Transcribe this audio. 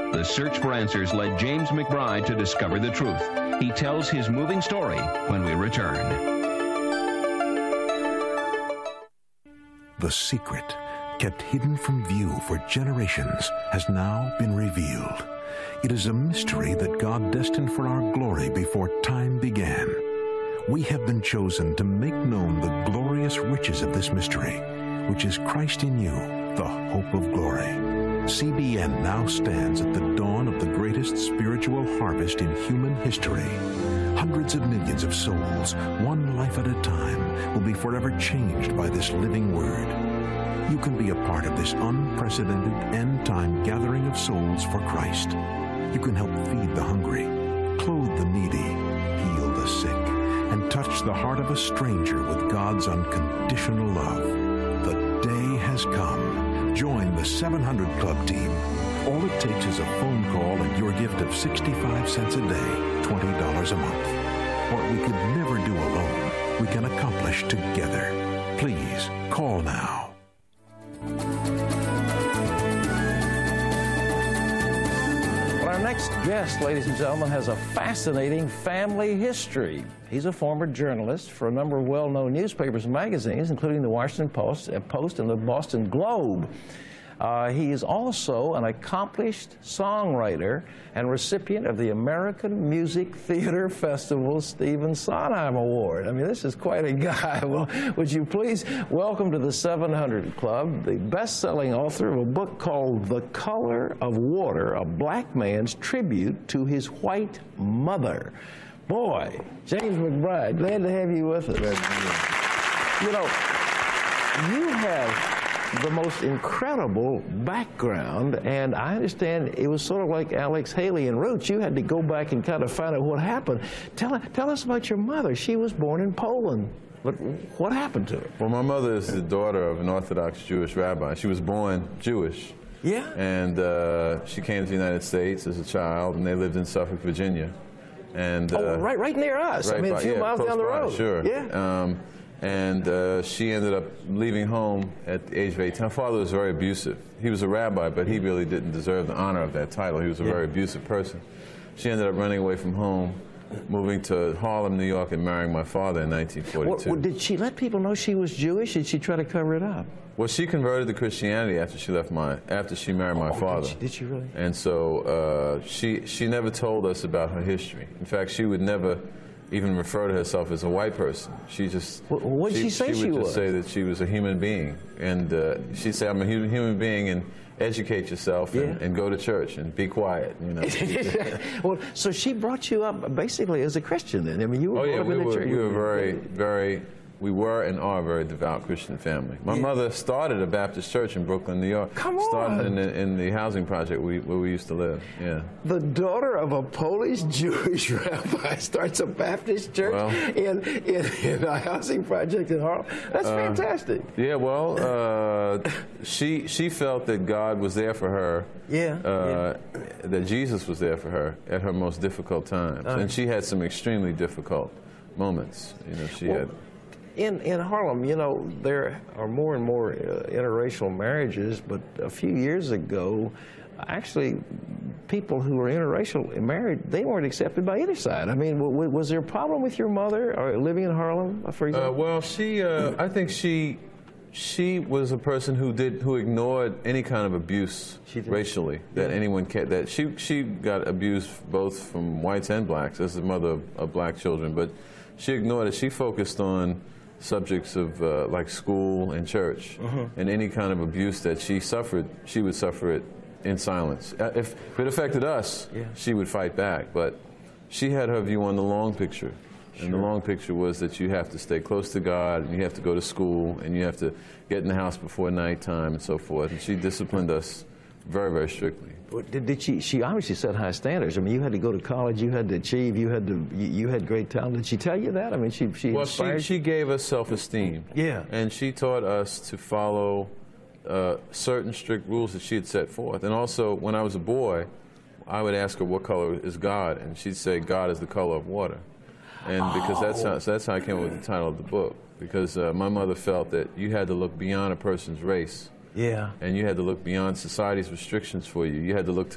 The search for answers led James McBride to discover the truth. He tells his moving story when we return. The secret, kept hidden from view for generations, has now been revealed. It is a mystery that God destined for our glory before time began. We have been chosen to make known the glorious riches of this mystery, which is Christ in you, the hope of glory. CBN now stands at the dawn of the greatest spiritual harvest in human history. Hundreds of millions of souls, one life at a time, will be forever changed by this living word. You can be a part of this unprecedented end-time gathering of souls for Christ. You can help feed the hungry, clothe the needy, heal the sick, and touch the heart of a stranger with God's unconditional love. The day has come. Join the 700 Club team. All it takes is a phone call and your gift of 65 cents a day, $20 a month. What we could never do alone, we can accomplish together. Please, call now. Our next guest, ladies and gentlemen, has a fascinating family history. He's a former journalist for a number of well-known newspapers and magazines, including the Washington Post and the Boston Globe. He is also an accomplished songwriter and recipient of the American Music Theater Festival's Stephen Sondheim Award. I mean, this is quite a guy. Well, would you please welcome to the 700 Club the best-selling author of a book called The Color of Water, a black man's tribute to his white mother. Boy, James McBride, glad to have you with us. You know, you have the most incredible background, and I understand it was sort of like Alex Haley and Roots. You had to go back and kind of find out what happened. Tell us about your mother. She was born in Poland. But what happened to her? Well, my mother is the daughter of an Orthodox Jewish rabbi. She was born Jewish. Yeah. And she came to the United States as a child, and they lived in Suffolk, Virginia. And right near us. Right, I mean, a few miles down the road. Sure. Yeah. And she ended up leaving home at the age of 18. My father was very abusive. He was a rabbi, but he really didn't deserve the honor of that title. He was a very abusive person. She ended up running away from home, moving to Harlem, New York, and marrying my father in 1942. Well, did she let people know she was Jewish? Did she try to cover it up? Well, she converted to Christianity after she married my father. Did she really? And so she never told us about her history. In fact, she would never even refer to herself as a white person. She just what did she say she was? She would just say that she was a human being, and she'd say, "I'm a human being, and educate yourself and go to church and be quiet." You know. Well, so she brought you up basically as a Christian then. I mean, you were brought up in the church. We were we were and are a very devout Christian family. My mother started a Baptist church in Brooklyn, New York. Come on. Started in the housing project where we used to live. Yeah. The daughter of a Polish Jewish rabbi starts a Baptist church in a housing project in Harlem. That's fantastic. Yeah. Well, she felt that God was there for her. That Jesus was there for her at her most difficult times, and she had some extremely difficult moments. You know, she had. In Harlem, you know, there are more and more interracial marriages, but a few years ago, actually, people who were interracial married, they weren't accepted by either side. I mean, was there a problem with your mother or living in Harlem, for example? Well, I think she was a person who ignored any kind of abuse racially that anyone can. That she got abused both from whites and blacks as the mother of black children, but she ignored it. She focused on subjects of like school and church, and any kind of abuse that she suffered, she would suffer it in silence. If it affected us, she would fight back, but she had her view on the long picture. And the long picture was that you have to stay close to God, and you have to go to school, and you have to get in the house before nighttime and so forth. And she disciplined us very, very strictly. Did she obviously set high standards. I mean, you had to go to college, you had to achieve, you had great talent. Did she tell you that? I mean, she gave us self-esteem. Yeah. And she taught us to follow certain strict rules that she had set forth. And also, when I was a boy, I would ask her, what color is God? And she'd say, God is the color of water. And because that's how I came up with the title of the book. Because my mother felt that you had to look beyond a person's race. Yeah. And you had to look beyond society's restrictions for you. You had to look to